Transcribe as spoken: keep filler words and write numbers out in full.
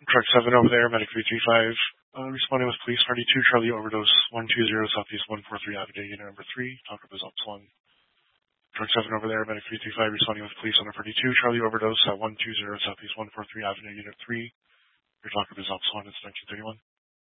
Truck seven over there, Medic three three five, uh, responding with police party two, Charlie overdose one two zero, Southeast one four three Avenue, unit number three, talk up results one. Truck seven over there, Medic three three five, responding with police on party two, Charlie overdose at one two zero, Southeast one four three Avenue, unit three, your talk up results one, it's nineteen thirty-one.